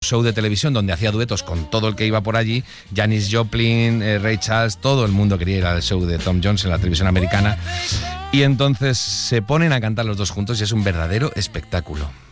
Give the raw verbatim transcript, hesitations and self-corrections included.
show de televisión donde hacía duetos con todo el que iba por allí, Janis Joplin, eh, Ray Charles, todo el mundo quería ir al show de Tom Jones en la televisión americana. Y entonces se ponen a cantar los dos juntos y es un verdadero espectáculo.